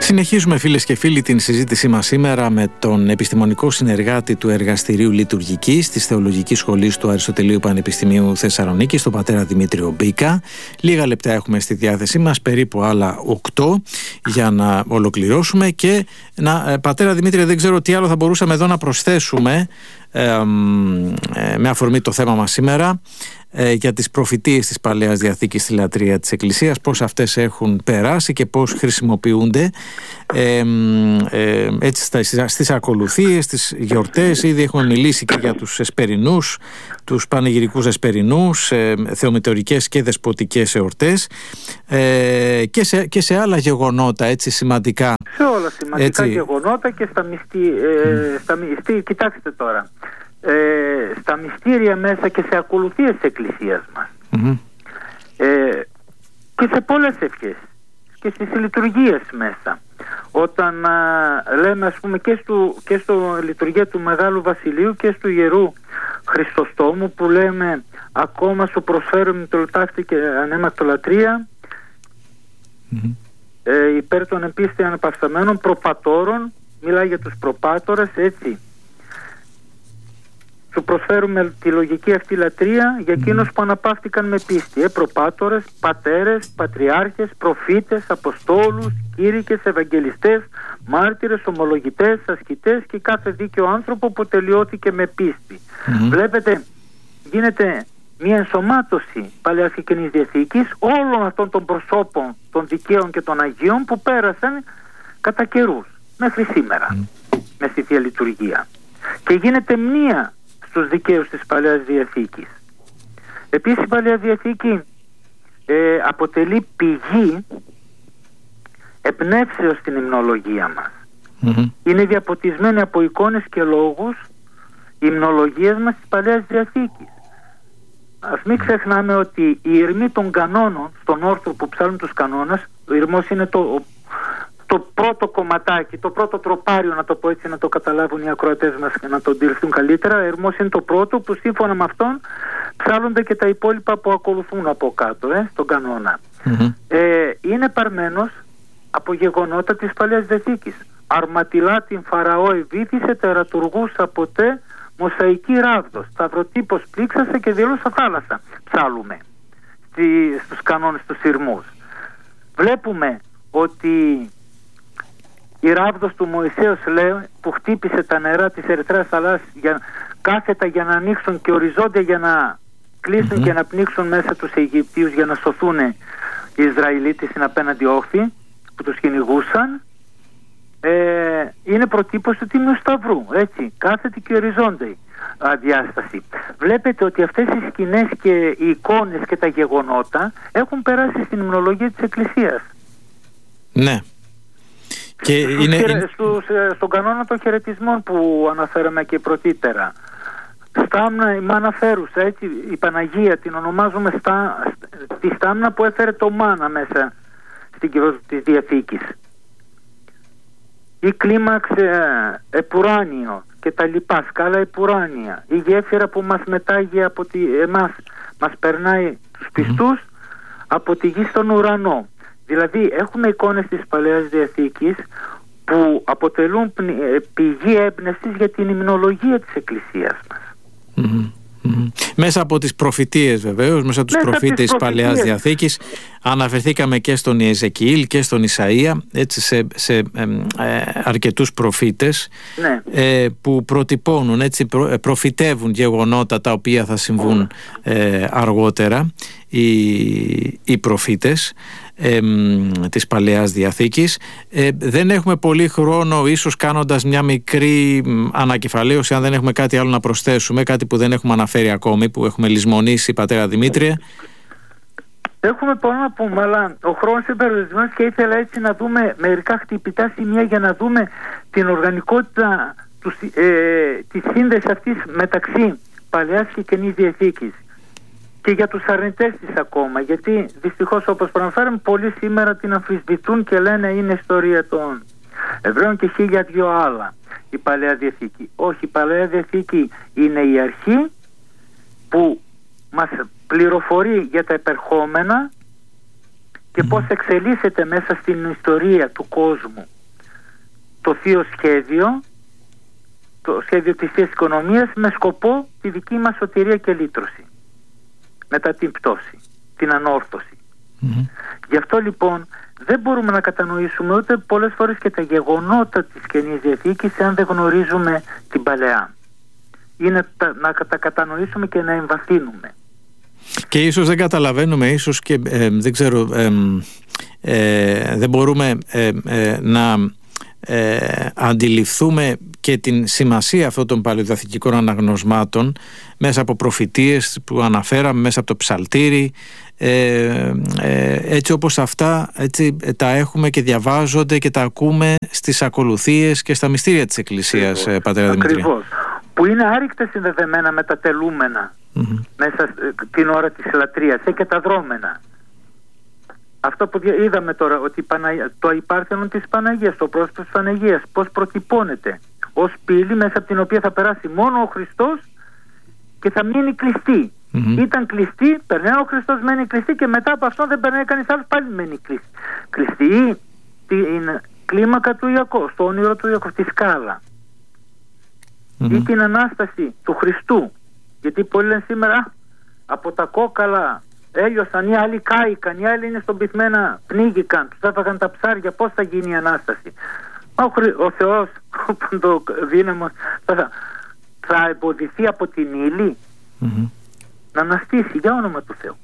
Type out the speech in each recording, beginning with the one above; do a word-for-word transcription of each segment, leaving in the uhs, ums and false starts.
Συνεχίζουμε, φίλες και φίλοι, την συζήτησή μας σήμερα με τον επιστημονικό συνεργάτη του Εργαστηρίου Λειτουργικής της Θεολογικής Σχολής του Αριστοτελείου Πανεπιστημίου Θεσσαλονίκης, τον πατέρα Δημήτριο Μπίκα. Λίγα λεπτά έχουμε στη διάθεσή μας, περίπου άλλα οκτώ, για να ολοκληρώσουμε. Και να, πατέρα Δημήτρη, δεν ξέρω τι άλλο θα μπορούσαμε εδώ να προσθέσουμε ε, ε, με αφορμή το θέμα μας σήμερα, ε, για τις προφητείες της Παλαιάς Διαθήκης στη λατρεία της Εκκλησίας, πώς αυτές έχουν περάσει και πώς χρησιμοποιούνται ε, ε, έτσι στα, στις ακολουθίες, στις γιορτές. Ήδη έχουμε μιλήσει και για τους εσπερινούς, τους πανηγυρικούς εσπερινούς, ε, θεομητορικές και δεσποτικές εορτές, ε, και, σε, και σε άλλα γεγονότα, έτσι, σημαντικά. Σε όλα σημαντικά έτσι, γεγονότα και στα μυστή, ε, στα μυστή, κοιτάξτε τώρα, ε, στα μυστήρια μέσα και σε ακολουθίες της Εκκλησίας μας, mm-hmm. ε, και σε πολλές ευχές και στις λειτουργίες μέσα, όταν α, λέμε, ας πούμε, και στο, και στο λειτουργία του Μεγάλου Βασιλείου και του Ιερού Χριστοστόμου, που λέμε ακόμα σου προσφέρουμε το λτάχτη και ανέμακτο λατρεία, mm-hmm. ε, υπέρ των επίστη αναπαυσταμένων προπατώρων, μιλάει για τους προπάτορες, έτσι. Σου προσφέρουμε τη λογική αυτή λατρεία για εκείνους που αναπαύτηκαν με πίστη. Ε, προπάτορες, πατέρες, πατριάρχες, προφήτες, αποστόλους, κήρυκες, ευαγγελιστές, μάρτυρες, ομολογητές, ασκητές και κάθε δίκαιο άνθρωπο που τελειώθηκε με πίστη. Mm-hmm. Βλέπετε, γίνεται μια ενσωμάτωση Παλαιάς και Καινής Διαθήκης όλων αυτών των προσώπων των δικαίων και των Αγίων που πέρασαν κατά καιρούς μέχρι σήμερα mm. με στη Θεία Λειτουργία. Και γίνεται μνήα στους δικαίους της Παλαιάς Διαθήκης. Επίσης η Παλαιά Διαθήκη ε, αποτελεί πηγή εμπνεύσεως στην υμνολογία μας. Mm-hmm. Είναι διαποτισμένη από εικόνες και λόγους οι υμνολογίες μας της Παλαιάς Διαθήκης. Ας μην ξεχνάμε ότι η ηρμή των κανόνων στον όρθρο που ψάλουν τους κανόνες, ο ηρμός είναι το, το πρώτο κομματάκι, το πρώτο τροπάριο, να το πω έτσι, να το καταλάβουν οι ακροατές μας και να το αντιληφθούν καλύτερα. Ο ηρμός είναι το πρώτο που σύμφωνα με αυτόν ψάλλονται και τα υπόλοιπα που ακολουθούν από κάτω, ε, στον κανόνα. Mm-hmm. Ε, είναι παρμένος από γεγονότα της Παλαιάς Διαθήκης. Αρματιλά την Φαραώ ευήθησε, τερατουργούσα ποτέ μοσαϊκή ράβδος, σταυροτύπος πλήξασε και διέλωσα θάλασσα. Ψάλουμε στη, στους κανόνες τους ηρμούς. Βλέπουμε ότι η ράβδος του Μωυσέως, λέει, που χτύπησε τα νερά της Ερυθράς θαλάσσης για, κάθετα για να ανοίξουν και οριζόντια για να κλείσουν mm-hmm. και να πνίξουν μέσα τους Αιγυπτίους για να σωθούν οι Ισραηλίτες στην απέναντι όχθη που τους κυνηγούσαν, ε, είναι προτύπωση του Τίμιου Σταυρού, έτσι, κάθετη και οριζόντια διάσταση. Βλέπετε ότι αυτές οι σκηνές και οι εικόνες και τα γεγονότα έχουν περάσει στην υμνολογία της Εκκλησίας. Ναι. Και στους, είναι... χαιρε, στους, στον κανόνα των χαιρετισμών που αναφέραμε και πρωτήτερα, στάμνα, η μάνα φέρουσα, έτσι, η Παναγία την ονομάζουμε στα, τη στάμνα που έφερε το μάνα μέσα στην κυβέρνηση της Διαθήκης. Η κλίμαξ ε, επουράνιο και τα λοιπά, σκάλα επουράνια, η γέφυρα που μας μετάγει από τη, εμάς, μας περνάει τους πιστούς mm-hmm. από τη γη στον ουρανό. Δηλαδή έχουμε εικόνες της Παλαιάς Διαθήκης που αποτελούν πηγή έμπνευσης για την υμνολογία της Εκκλησίας μας. Mm-hmm. Mm-hmm. Μέσα από τις προφητείες, βεβαίως, μέσα από τους προφήτες της Παλαιάς Διαθήκης, αναφερθήκαμε και στον Ιεζεκιήλ και στον Ισαΐα, έτσι, σε, σε ε, ε, αρκετούς προφήτες, ναι. ε, που προτυπώνουν, έτσι, προ, προφητεύουν γεγονότα τα οποία θα συμβούν ε, αργότερα οι, οι προφήτες ε, της Παλαιάς Διαθήκης. Ε, δεν έχουμε πολύ χρόνο, ίσως κάνοντας μια μικρή ανακεφαλαίωση, αν δεν έχουμε κάτι άλλο να προσθέσουμε, κάτι που δεν έχουμε αναφέρει ακόμη, που έχουμε λησμονήσει, πατέρα Δημήτρια. Έχουμε πολλά να πούμε, αλλά ο χρόνος είναι περιορισμένος και ήθελα έτσι να δούμε μερικά χτυπητά σημεία για να δούμε την οργανικότητα του, ε, της σύνδεσης αυτής μεταξύ Παλαιάς και Καινής Διαθήκης. Και για τους αρνητές της ακόμα, γιατί δυστυχώς, όπως προαναφέραμε, πολλοί σήμερα την αμφισβητούν και λένε είναι ιστορία των Εβραίων και χίλια δυο άλλα η Παλαιά Διαθήκη. Όχι, η Παλαιά Διαθήκη είναι η αρχή που μας πληροφορεί για τα επερχόμενα και mm-hmm. πώς εξελίσσεται μέσα στην ιστορία του κόσμου το θείο σχέδιο, το σχέδιο της θείας οικονομίας, με σκοπό τη δική μας σωτηρία και λύτρωση μετά την πτώση, την ανόρθωση. Mm-hmm. Γι' αυτό λοιπόν δεν μπορούμε να κατανοήσουμε ούτε πολλές φορές και τα γεγονότα της Καινής Διαθήκης αν δεν γνωρίζουμε την Παλαιά. Είναι τα, να τα κατανοήσουμε και να εμβαθύνουμε. Και ίσως δεν καταλαβαίνουμε, ίσως και ε, δεν ξέρω, ε, ε, δεν μπορούμε ε, ε, να ε, αντιληφθούμε και την σημασία αυτών των παλαιοδιαθηκικών αναγνωσμάτων μέσα από προφητείες που αναφέραμε, μέσα από το ψαλτήρι, ε, ε, έτσι όπως αυτά, έτσι, τα έχουμε και διαβάζονται και τα ακούμε στις ακολουθίες και στα μυστήρια της Εκκλησίας. Ακριβώς. Πατέρα Δημήτρη. Ακριβώς. Που είναι άρρηκτα συνδεδεμένα με τα τελούμενα mm-hmm. μέσα την ώρα της λατρείας και τα δρόμενα. Αυτό που είδαμε τώρα, ότι το υπάρθενον της Παναγίας, το πρόσωπο της Παναγίας, πώς προτυπώνεται ως πύλη μέσα από την οποία θα περάσει μόνο ο Χριστός και θα μείνει κλειστή. Mm-hmm. Ήταν κλειστή, περνάει ο Χριστός, μένει κλειστή και μετά από αυτό δεν περνάει κανείς άλλος, πάλι μένει κλειστή. Κλειστή την κλίμακα του Ιακώβ, στο όνειρο του Ιακώβ, τη σκάλα. Mm-hmm. Ή την Ανάσταση του Χριστού. Γιατί πολλοί λένε σήμερα από τα κόκαλα έλειωσαν, οι άλλοι κάηκαν, οι άλλοι είναι στον πυθμένα, πνίγηκαν, τους έφαγαν τα ψάρια, πώς θα γίνει η Ανάσταση? Ο, Χρυ... ο Θεός, το δύναμο, θα, θα εμποδιστεί από την ύλη mm-hmm. να αναστήσει, για όνομα του Θεού.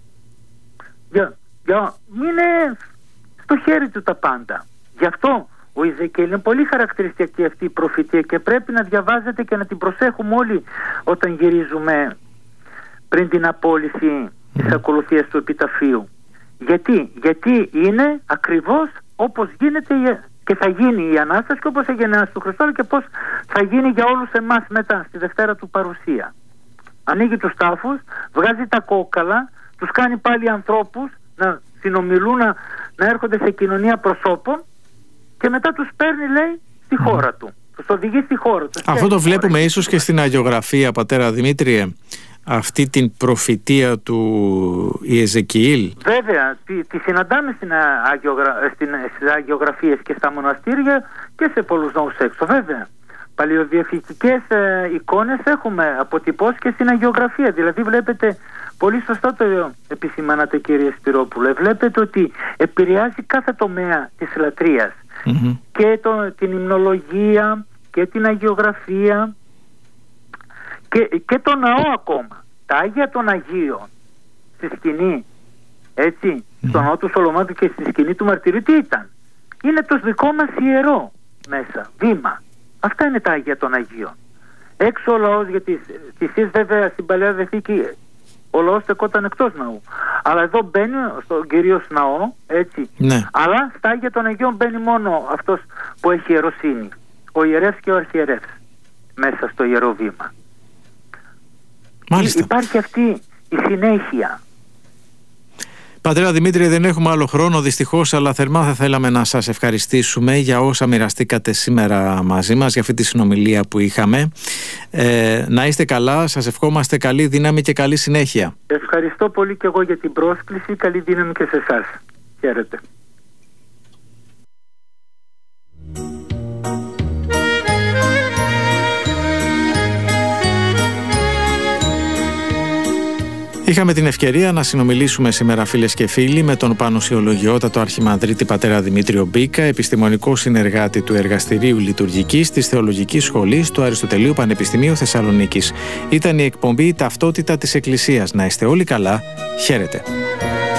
Για, για, είναι στο χέρι του τα πάντα. Γι' αυτό ο Ιεζεκιέλ είναι πολύ χαρακτηριστική αυτή η προφητεία και πρέπει να διαβάζετε και να την προσέχουμε όλοι όταν γυρίζουμε πριν την απόλυση της ακολουθίας του επιταφείου. Γιατί? Γιατί είναι ακριβώς όπως γίνεται και θα γίνει η Ανάσταση και όπως έγινε του Χριστού και πώς θα γίνει για όλους εμάς μετά στη Δευτέρα του παρουσία. Ανοίγει τους τάφους, βγάζει τα κόκαλα, τους κάνει πάλι ανθρώπους να συνομιλούν, να, να έρχονται σε κοινωνία προσώπων και μετά τους παίρνει, λέει, στη χώρα του. Τους οδηγεί στη χώρα του. Αυτό το βλέπουμε ίσως και στην Αγιογραφία, πατέρα Δημήτριε, αυτή την προφητεία του Ιεζεκιήλ. Βέβαια, τη, τη συναντάμε στην αγιογρα... στην, στις αγιογραφίες και στα μοναστήρια και σε πολλούς ναούς έξω, βέβαια. Παλαιοδιαθηκικές ε, εικόνες έχουμε αποτυπώσει και στην αγιογραφία. Δηλαδή βλέπετε, πολύ σωστά το επισημάνατε κύριε Σπυρόπουλε, βλέπετε ότι επηρεάζει κάθε τομέα της λατρείας. Mm-hmm. Και το, την υμνολογία και την αγιογραφία και, και το ναό ακόμα. Τα Άγια των Αγίων στη σκηνή, έτσι, mm-hmm. στο ναό του Σολομόντου και στη σκηνή του Μαρτυρίου, τι ήταν? Είναι το δικό μας ιερό μέσα, βήμα. Αυτά είναι τα Άγια των Αγίων. Έξω ο λαός, γιατί θυσίες βέβαια στην Παλαιά Διαθήκη ο λαός στεκόταν εκτός ναού. Αλλά εδώ μπαίνει στον κυρίως ναό, έτσι. Ναι. Αλλά στα Άγια των Αγίων μπαίνει μόνο αυτός που έχει ιεροσύνη. Ο ιερεύς και ο αρχιερεύς μέσα στο ιερό βήμα. Μάλιστα. Υπάρχει αυτή η συνέχεια. Πατέρα Δημήτρη, δεν έχουμε άλλο χρόνο δυστυχώς, αλλά θερμά θα θέλαμε να σας ευχαριστήσουμε για όσα μοιραστήκατε σήμερα μαζί μας, για αυτή τη συνομιλία που είχαμε. Ε, να είστε καλά, σας ευχόμαστε καλή δύναμη και καλή συνέχεια. Ευχαριστώ πολύ και εγώ για την πρόσκληση, καλή δύναμη και σε εσάς. Χαίρετε. Είχαμε την ευκαιρία να συνομιλήσουμε σήμερα, φίλες και φίλοι, με τον Πανουσιολογιότατο Αρχιμανδρίτη πατέρα Δημήτριο Μπίκα, επιστημονικό συνεργάτη του Εργαστηρίου Λειτουργικής της Θεολογικής Σχολής του Αριστοτελείου Πανεπιστημίου Θεσσαλονίκης. Ήταν η εκπομπή «Ταυτότητα της Εκκλησίας». Να είστε όλοι καλά. Χαίρετε.